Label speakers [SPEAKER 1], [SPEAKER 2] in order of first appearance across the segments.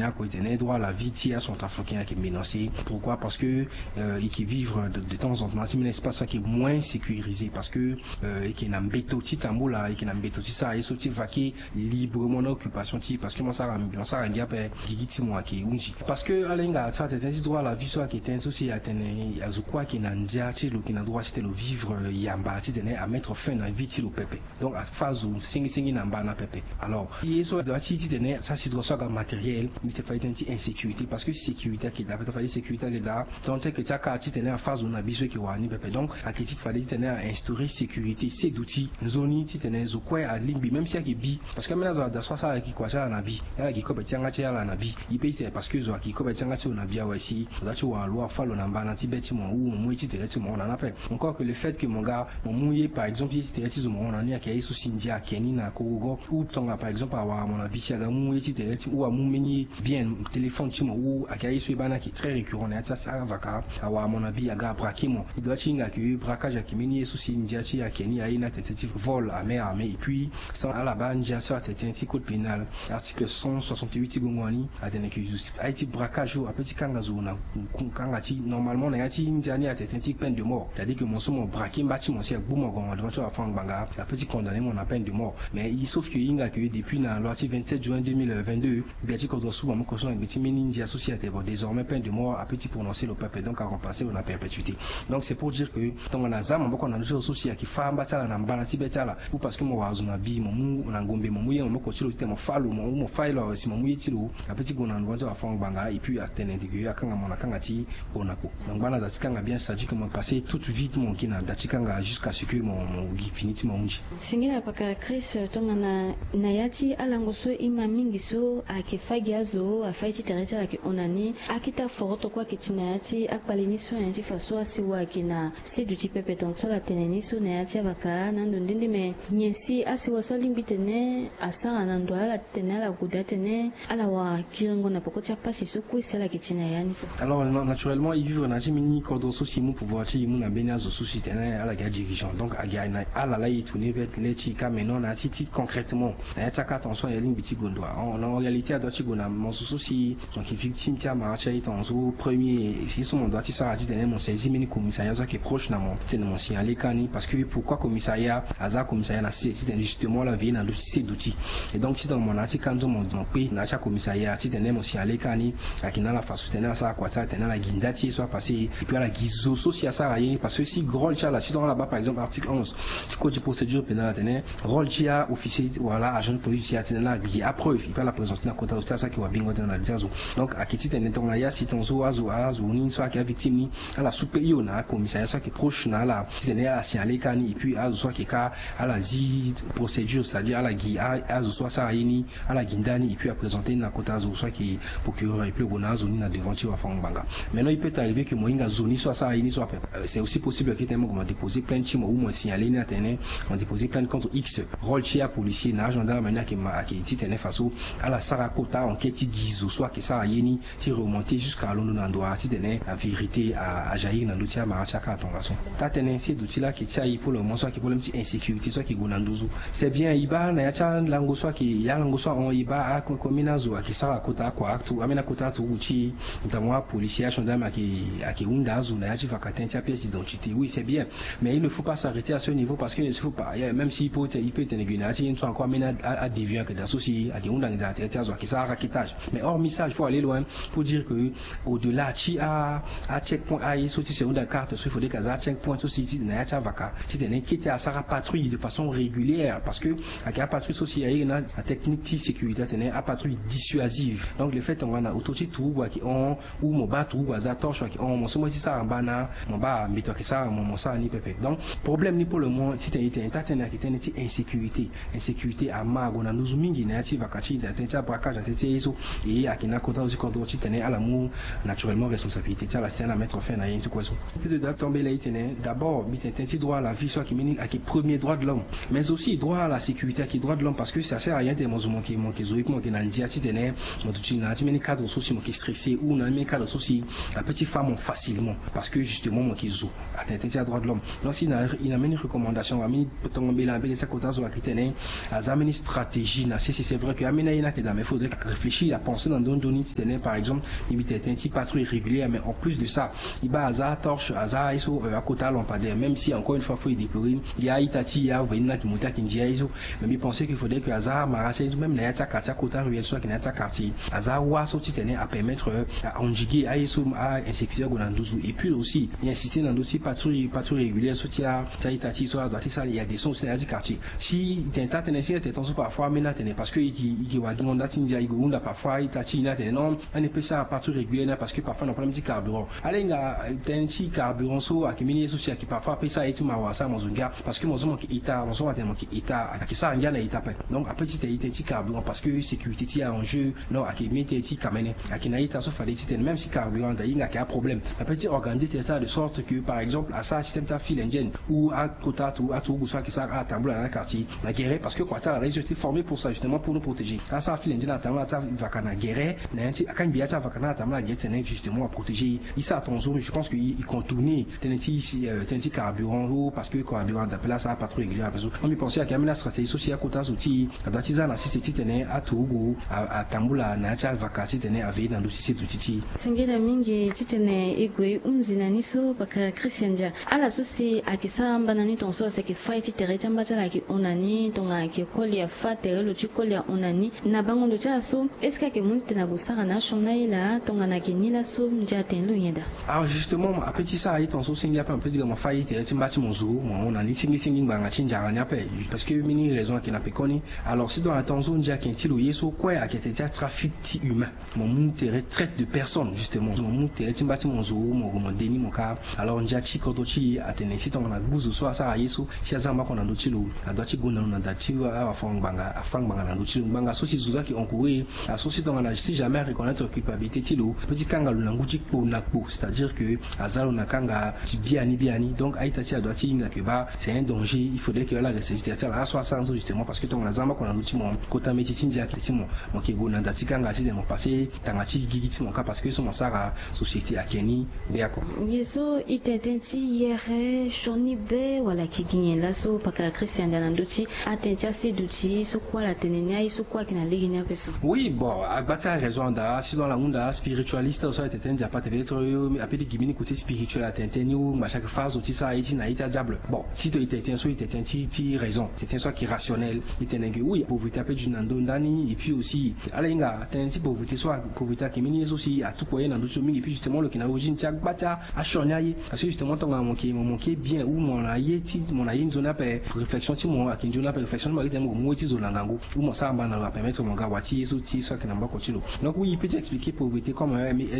[SPEAKER 1] à côté des droits à la vie tia sont africains qui menacés. Pourquoi? Parce que et qui vivent de temps en temps dans un espace qui est moins sécurisé parce que et qui n'a béto titambo là et qui n'a béto ça et sorti vaquer librement l'occupation ti parce que moi ça rend bien pe gigiti moi qui unji parce que alenga ça t'es droit à la vie soit qui était aussi à tenir à quoi qui n'a ndia ti lo qui n'a droit c'était le vivre yamba ti tenait à mettre fin à vie ti lo pepe donc à phase où singi namba na pepe alors il soit doit ti tenait ça c'est droit soit matériel il te fait une insécurité parce que sécurité qui d'abord fallait sécurité qui là tant que tu as ti tenait à phase où on a besoin qui wa ni pepe donc à qui fallait tenir à instaurer sécurité c'est d'outils zoni ti tenait zo quoi à limbi même si il y a bi parce que maintenant dans soit ça qui quoi ça na bi ya qui ko betanga ti ala na bi il peut c'est parce que zo qui ko betanga ti na bi wa si là tu wa loi fa lo na ba na ti beti mon ou mon ti te ti mon na appelle encore que le fait que mon gars mon mouillé par exemple si c'était ti zo mon na ni a qui sous sindia keni na kogo ou tonga par exemple wa mon abi si aga mouillé ti te ti ou a moumeni bien téléphone ti mon ou a qui sous bana qui très récurrent na ça va ka wa mon abi aga braquer mon il doit chinga que braquage qui meni sous sindia ti a keni a ina tentative vol à main armée et puis sans à la banja ça c'était un petit code pénal article 168 ti gongwani a tene que haïti braquage ou a petit kanga zo na kanga ti normalement na ti indiani a tete un petit peine de mort c'est-à-dire que mon son braqué bâtiment si a boum gon devant tu afan banga la petit condamné mon peine de mort mais il sauf que inga que depuis la loi 27 juin 2022 biati ko do sous mon caution et petit mini associé bon désormais peine de mort a petit prononcé le peuple donc à remplacer la perpétuité donc c'est pour dire que ton na zama mboko na njo associé qui fa mbata na mbana ti betala ou parce que mo wazuna bi mo mu na ngombe mo muye mo ko tilo te mo falo mo failo si mo muye tilo a petit gona ndo wa afan banga et puis à tenir de akanga mon akanga ti onako donc bana da tikanga bien ça dit que mon passé tout vite mon kina da tikanga jusqu'à ce que mon finiti mon munji
[SPEAKER 2] singina paka Chris tongana nayati alangoso ima mingi so akifagi azo afaiti tereta la onani akita foroto kwa kitinayati akpalini so yanti faso asiwa kina seduti pepe donc so la teneni so nayati abaka nando ndindi me nyesi asiwa so limbitene asara nando ala tenela gudatene ala wa kiringo na pokotia pasi so kwisa la kitinayani so
[SPEAKER 1] alors naturellement il vivre na chimini cordon souci mon pouvoir chi mon abena zo souci tena ala ga dirigeant donc aga na ala la yitourner vers les chika maintenant na titi concrètement na chaka attention ya limbiti gondwa en réalité a doit gona mon souci donc victime tia marcha itanzo premier si son mon doit ça a dit tena mon saisi mini commissariat ça qui est proche na mon tena mon signalé kani parce que pourquoi commissariat aza commissariat na c'est justement la vie na dossier d'outils et donc si dans mon article quand mon pays na cha commissariat ti tena mon signalé kani akina la face tena ça quoi ça tena la guindati soit passé et puis à la gizo social ça rien parce que si gros là si dans là-bas par exemple article 11 du code de procédure pénale tena rôle tia officier voilà agent de police tia tena qui a preuve il peut la présence na côté ça qui va bingo dans la diazo donc à qui tena ton là si ton zo azo ni soit qui a victime ni à la supérieur na commissariat soit qui proche na la tena la signalé kani et puis azo soit qui ka à la zi procédure c'est-à-dire à la gi azo soit ça ni à la guindani et puis à présenter na côté azo soit qui procureur et puis gonazo ni na devant tu va faire banga maintenant il peut arriver que moinga zoni soit ça ni soit c'est aussi possible que tu m'as déposé plainte ou moi signaler na tene on déposé plainte contre X rôle chia policier na gendarme maintenant qui dit tene façon à la sarakota enquête gizo soit que ça yeni ti remonter jusqu'à l'on na doit ti tene la vérité à jaillir na dotia maracha ka ton garçon ta tene c'est d'outil là qui tia pour le moment soit qui problème si insécurité soit qui gonandozo c'est bien iba na ya cha lango soit qui ya lango soit on iba a komina zo qui sarakota kwa actu amena kota tu uchi notamment policier gendarme qui unda zo na ya ti vakatin tia pièce d'identité oui c'est bien mais il ne faut pas s'arrêter à ce niveau parce que il ne faut pas même s'il peut être négligé il faut encore mener à dévier que d'associer à qui unda des ateliers zo qui ça raquetage mais hors message faut aller loin pour dire que au-delà ti à checkpoint à il sorti sur une carte il faut des cas à checkpoint aussi na ya ti vaka ti tene quitter à sa patrouille de façon régulière parce que à la patrouille aussi il y a une technique de sécurité tene à patrouille dissuasive donc le fait on a autoti tout qui on ou mon bat ou à torche qui on mon somo ça en bana mon ba mito que ça mon ça ni pepe donc problème ni pour le moment si tu as tena qui tene insécurité à mago na nous mingi na ti vakati da tenta braquage c'est eso et akina kota aussi quand tu tene à l'amour naturellement responsabilité ça la scène à mettre fin à une quoi ça tu dois tomber là tene d'abord mi tenti droit à la vie soit qui mini à qui premier droit de l'homme mais aussi droit à la sécurité qui droit de l'homme parce que ça sert à rien de mon qui zoïquement qui na dia ti tene mon tu na ti mini cadre souci qui stressé ou na mini cadre souci la petite femme facilement parce que justement mon qui zo atteinte à droit de l'homme donc si il a une recommandation à mini ton mbela ça côté zo qui tene à zameni stratégie na c'est vrai que amina ina que dans mais faudrait réfléchir a pensé dans don doni titene par exemple il était un petit patrouille régulière, mais en plus de ça il va à torche à iso à côté lampadaire, même si encore une fois faut y déplorer il y a itati il y a venina qui monta qui dit iso, mais il pensait qu'il faudrait que Azar marché même na yata quartier côté ruelle soit qui na yata quartier Azar wa so titene à permettre à endiguer à iso à insécurité gonanduzu. Et puis aussi il insisté dans d'autres patrouille régulière sotia ça itati soit doit ça il y a des sons c'est à quartier si t'entends tenir t'es tension parfois mais là tenir parce que il wa on date india il gonda parfois itati na tenir non on ne peut ça patrouille régulière parce que parfois on prend un petit carburant alenga tenti carburant so akimini so qui parfois peut ça et ma wa ça mozunga parce que mozo qui ita mozo wa tellement qui ita qui ça ngia na ita donc après si t'es carburant parce que sécurité ti en jeu non akimini ti kamene akina ita so fallait ti même si carburant d'ailleurs qu'il y a un problème après ti organiser ça de sorte que par exemple à ça système ça file engine ou à kota tout à tout soit qui ça à tambour dans le quartier la guerre parce que quoi ça a été formé pour ça justement pour nous protéger à ça file engine à tambour ça va kana guerre nanti akan biya ça va kana tambour la guerre c'est justement à protéger il ça ton zone je pense qu'il contourner tenti carburant ou parce que carburant d'appel ça pas trop régulier parce que on me pensait à kamina stratégie sociale à kota outil à datiza na si tene à tout à tambour la nacha vakati tene avec dans dossier d'outil
[SPEAKER 2] singela mingi titene igwe umzina niso baka Christian ja ala susi akisamba nani tonso se ki fight tere chamba chala ki onani tonga ki kolia fatere lo chi kolia onani na bango ndo chaso eska ke munte na busara na shona ila tonga na kinila so njaten lo yenda.
[SPEAKER 1] Alors justement a petit ça aí tonso singi apa un petit gama fight tere chamba chi monzo mon onani singi banga chinja anya pe parce que mini raison qui na pe koni alors si dans la tonso nja kinti lo yeso quoi a kete trafic humain mon munte traite de personnes justement mon munte chamba chi monzo mon deni mon cas alors nja chi kodochi atene si tonga na buzu so asa yeso si azamba kona ndo chilo adochi gona na dachi a afang banga na ndo chilo banga so si zuza ki onkouri so si tonga na si jamais reconnaître culpabilité tilo petit kanga lu nanguchi po na po c'est-à-dire que azalo na kanga biani donc aita ti adochi inga que ba c'est un danger il faudrait que la réciter ça la so asa justement parce que tonga na zamba kona ndo chimo kota meti tinja ki timo mo ke gona dati kanga ti de mo passer tanga chi gigi timo ka parce que so mo sara société akeni beako
[SPEAKER 2] yeso itententi yere shoni be wala kiginye laso paka Christian danandochi atentia seduchi so kwa la tenenia so kwa kina liginya peso.
[SPEAKER 1] Oui bon agbata raison da si dans la monde spiritualiste so etenten ja pas peut-être apedi gimini côté spirituel atenten ou ma chaque phase aussi ça iti na ita diable bon si tu etenten so etenten ti raison c'est ça qui est rationnel itenenge oui pauvreté apedi du nando ndani et puis aussi alenga tenenti pauvreté soit pauvreté kimini aussi à tout poyer nando chomi et puis justement le kina origine ti agbata a shonyaye parce que justement tonga mon qui bien ou mon ayeti mon ayin zona pe réflexion ti mon akinjona pe réflexion ma ite mo ti zolangango ou mon ça ba na la permettre mon gars wati so ti so que namba kotilo donc oui il peut expliquer pauvreté comme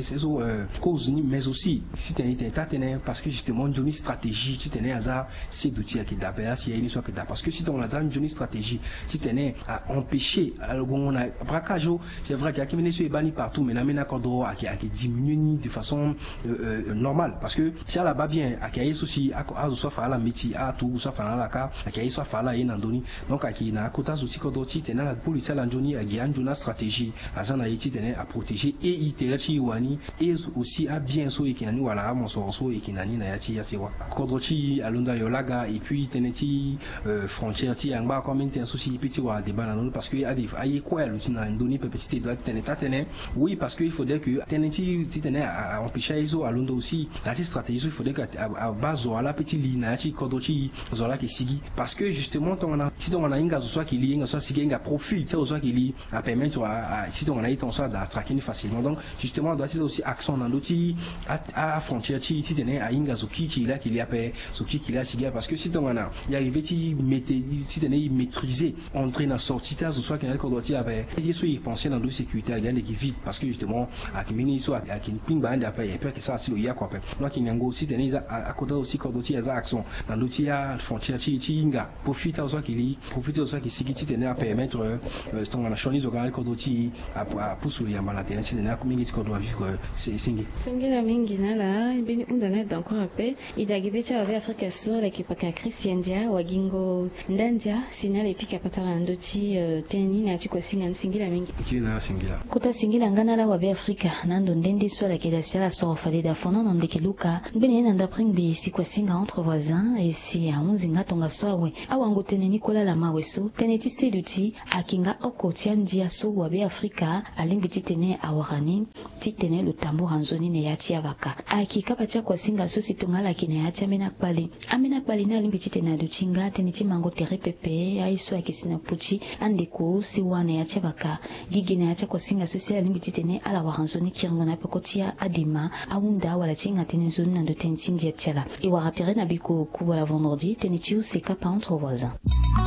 [SPEAKER 1] cause ni mais aussi si t'es parce que justement une stratégie si t'es hasard c'est d'outils qui d'appel si il y a une soit que parce que si ton hasard une stratégie si t'es à empêcher alors on a braquage c'est vrai qu'il y a qui sur bani partout mais na mena cordro à qui diminue de façon normale parce que si la ba bien à qui souci à soit faire la métier à tout soit faire la ka à qui soit faire la ina ndoni donc à qui na kota souci cordro ti t'es la police la njoni à gian jona stratégie à ça na yiti t'es à protéger et iterati wani et aussi à bien so ekinani wala mon so ekinani na yati yasewa cordro ti alunda yolaga et puis teneti frontière ti angba comme un souci petit wa débat non parce que adif ayi quoi le tina ndoni petit doit teneta oui parce que il faudrait que teneti ti tenait à empêcher iso alunda aussi la stratégie il faudrait que à base la petite ligne na ti cordro ti zola ki sigi parce que justement si on a inga soit qui li inga soit sigi inga profil ça soit qui li à permettre si on a été en soit d'attraquer facilement donc justement doit être aussi accent dans l'outil à frontière ti tenait à inga zuki qui là qu'il y a pe zuki qui là sigi parce que si on a y arriver ti si tenait maîtriser entrer dans sortie ça soit qu'il y a cordro ti avec il soit y penser dans le sécurité à gagner qui vite parce que justement à qui mini soit à qui ping band après et puis que ça si le y a quoi donc il y a ngo si tenait à côté aussi cordro ti à accent dans l'outil à frontière ti inga profite soit qu'il profite soit qui sigi ti tenait à permettre ton la chonizo quand cordro ti à pousser ya mala tenait si tenait à mingi cordro vivre c'est
[SPEAKER 2] singi la mingi nala bini undana encore après idagibe cha wa Afrika so la kipaka Christian dia wagingo ndandia sinale pika patara ndoti teni na chiko singi la mingi
[SPEAKER 1] kina singila
[SPEAKER 2] kuta singila ngana la wa Afrika nando ndendi so la keda sala so fale da fono non de kiluka bini nanda pringbi si kwa singa entre voisins et si a unzi ngatonga soawe awango teneni kola la maweso teneti seduti akinga okotia ndia so wa Afrika alimbi titene awarani titene lutambo hanzoni ne yati avaka akikapa cha kwa singa so situngala kine yati amena kpali na alimbi titene aduchinga teni chimango tere pepe aiso akisina puchi andeko si wana yati avaka gigi ne yati kwa singa so si alimbi titene ala wahanzoni kiringo na pekotia adima awunda wala chinga teni zoni na ndote ntindi yatiala iwara tere na biko kuwa la vendredi teni chiu se kapa entre voisins.